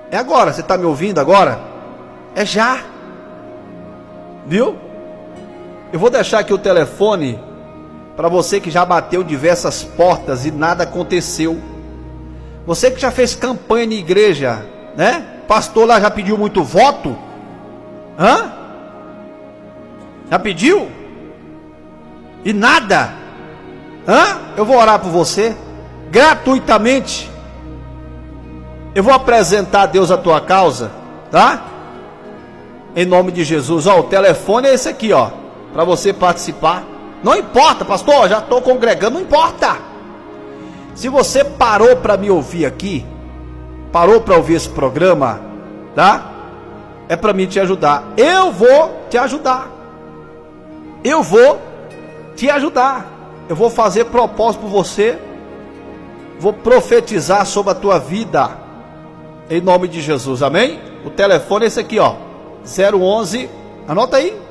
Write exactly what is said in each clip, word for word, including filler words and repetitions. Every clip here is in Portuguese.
É agora, você está me ouvindo agora? É já. Viu? Eu vou deixar aqui o telefone para você que já bateu diversas portas e nada aconteceu. Você que já fez campanha na igreja, né? Pastor lá já pediu muito voto. Hã? Já pediu? E nada. Hã? Eu vou orar por você gratuitamente. Eu vou apresentar a Deus a tua causa, tá? Em nome de Jesus. Ó, o telefone é esse aqui, ó, para você participar. Não importa, pastor, já estou congregando, não importa. Se você parou para me ouvir aqui, parou para ouvir esse programa, tá? É para mim te ajudar. Eu vou te ajudar. Eu vou te ajudar. Eu vou fazer propósito por você. Vou profetizar sobre a tua vida. Em nome de Jesus, amém? O telefone é esse aqui, ó, zero onze, anota aí.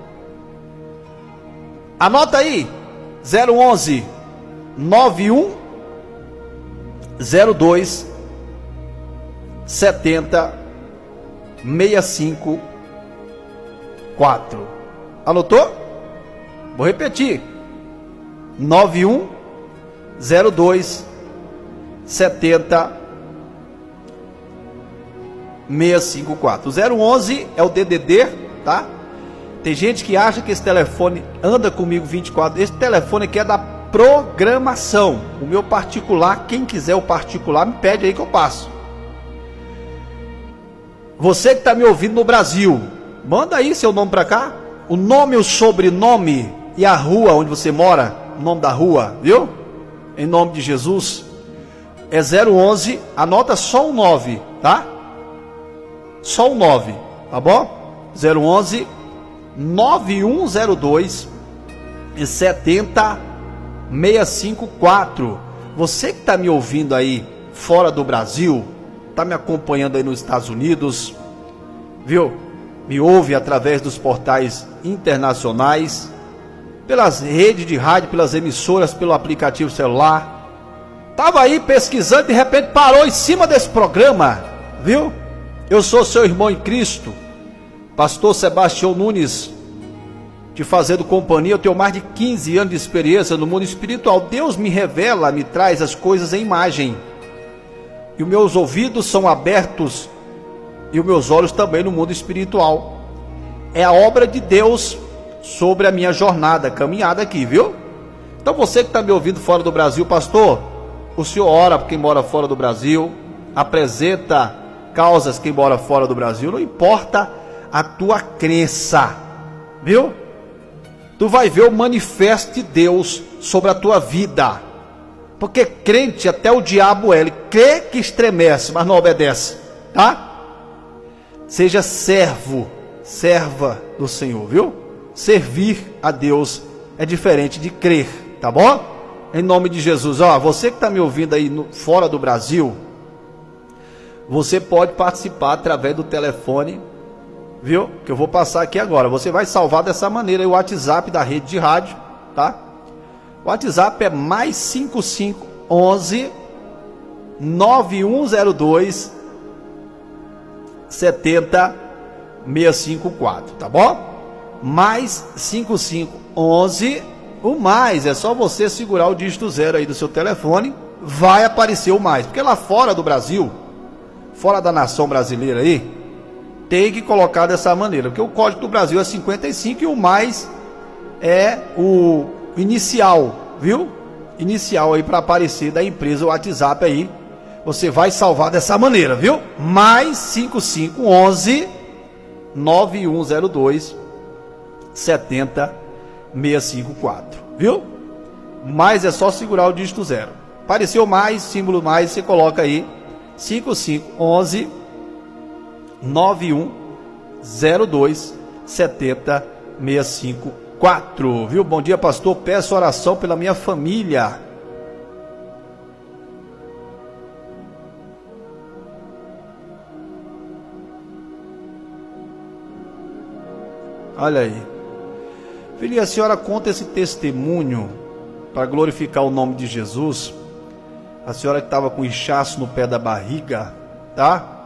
Anota aí, zero onze, nove um zero dois, setenta, sessenta e cinco, quatro. Anotou? Vou repetir, nove um zero dois, setenta, seiscentos e cinquenta e quatro. zero onze é o D D D, tá? Tem gente que acha que esse telefone anda comigo vinte e quatro. Esse telefone aqui é da programação. O meu particular, quem quiser o particular, me pede aí que eu passo. Você que está me ouvindo no Brasil, manda aí seu nome para cá. O nome, o sobrenome e a rua onde você mora. O nome da rua, viu? Em nome de Jesus. É zero onze, anota só o nove, tá? Só o nove, tá bom? zero onze, nove um zero dois, setenta, seiscentos e cinquenta e quatro. Você que está me ouvindo aí fora do Brasil, está me acompanhando aí nos Estados Unidos, viu? Me ouve através dos portais internacionais, pelas redes de rádio, pelas emissoras, pelo aplicativo celular. Estava aí pesquisando e de repente parou em cima desse programa, viu? Eu sou seu irmão em Cristo, pastor Sebastião Nunes, te fazendo companhia. Eu tenho mais de quinze anos de experiência no mundo espiritual. Deus me revela, me traz as coisas em imagem, e os meus ouvidos são abertos, e os meus olhos também no mundo espiritual. É a obra de Deus sobre a minha jornada, caminhada aqui, viu? Então você que está me ouvindo fora do Brasil, pastor, o senhor ora por quem mora fora do Brasil, apresenta causas quem mora fora do Brasil, não importa a tua crença, viu? Tu vai ver o manifesto de Deus sobre a tua vida, porque crente até o diabo é, ele crê que estremece, mas não obedece, tá? Seja servo, serva do Senhor, viu? Servir a Deus é diferente de crer, tá bom? Em nome de Jesus. Ó, você que está me ouvindo aí no, fora do Brasil, você pode participar através do telefone, viu? Que eu vou passar aqui agora. Você vai salvar dessa maneira aí o WhatsApp da rede de rádio, tá? O WhatsApp é mais cinco cinco onze, nove um zero dois, setenta, seiscentos e cinquenta e quatro, tá bom? Mais cinco cinco onze, o mais é só você segurar o dígito zero aí do seu telefone, vai aparecer o mais, porque lá fora do Brasil, fora da nação brasileira aí, tem que colocar dessa maneira, porque o código do Brasil é cinquenta e cinco e o mais é o inicial, viu? Inicial aí para aparecer da empresa, o WhatsApp aí, você vai salvar dessa maneira, viu? Mais cinco cinco onze, nove um zero dois, setenta, seiscentos e cinquenta e quatro, viu? Mais é só segurar o dígito zero. Apareceu mais, símbolo mais, você coloca aí cinco cinco onze, nove um zero dois, setenta, seiscentos e cinquenta e quatro, viu? Bom dia, pastor, peço oração pela minha família. Olha aí, filha, a senhora conta esse testemunho para glorificar o nome de Jesus. A senhora que estava com inchaço no pé da barriga, tá?